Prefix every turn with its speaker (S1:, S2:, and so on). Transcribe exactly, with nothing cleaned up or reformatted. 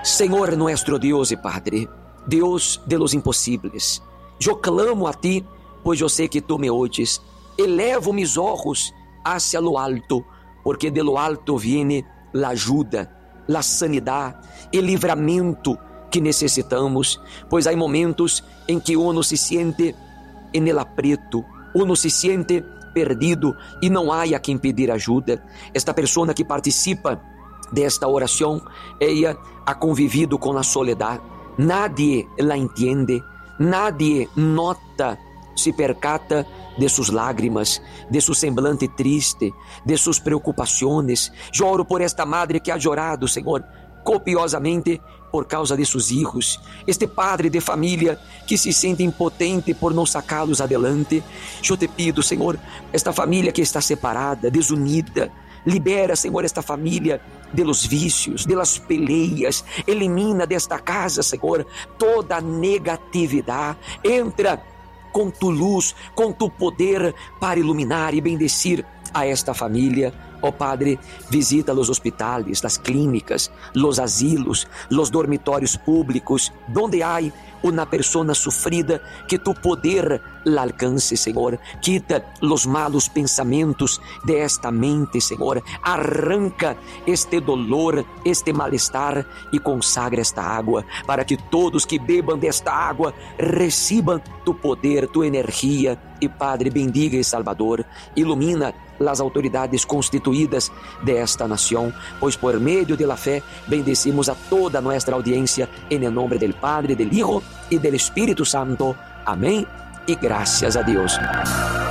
S1: Senhor nuestro Deus e Padre, Deus de los impossíveis, eu clamo a Ti, pois eu sei que Tu me oyes. Elevo mis ojos hacia lo alto, porque de lo alto viene la ajuda, la sanidade e livramento que necessitamos, pois há momentos em que uno se siente en el aprieto, uno se siente perdido e não há a quem pedir ajuda. Esta pessoa que participa desta oração, ela ha convivido com a soledade, nadie la entende, nadie nota, se percata de suas lágrimas, de seu semblante triste, de suas preocupações. Eu oro por esta madre que ha chorado, Senhor, copiosamente por causa de seus filhos, este padre de família que se sente impotente por não sacá-los adelante. Eu te pido, Senhor, esta família que está separada, desunida, libera, Senhor, esta família de los vícios, de las peleias, elimina desta casa, Senhor, toda negatividade, entra com tu luz, com tu poder para iluminar e bendecir a esta família. Ó Padre, visita os hospitais, as clínicas, os asilos, os dormitórios públicos, donde há uma pessoa sofrida, que tu poder la alcance, Senhor. Quita os malos pensamentos de esta mente, Senhor. Arranca este dolor, este mal-estar e consagra esta água, para que todos que bebam desta água recebam tu poder, tu energia. E Padre, bendiga e Salvador, ilumina as autoridades constituídas desta nação, pois por meio de la fé bendecimos a toda nossa audiência, em nome do Padre, do Hijo e do Espírito Santo. Amém e graças a Deus.